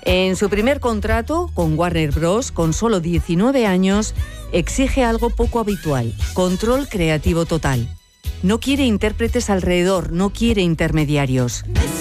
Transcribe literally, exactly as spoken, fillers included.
En su primer contrato con Warner Bros., con solo diecinueve años, exige algo poco habitual: control creativo total. No quiere intérpretes alrededor, no quiere intermediarios.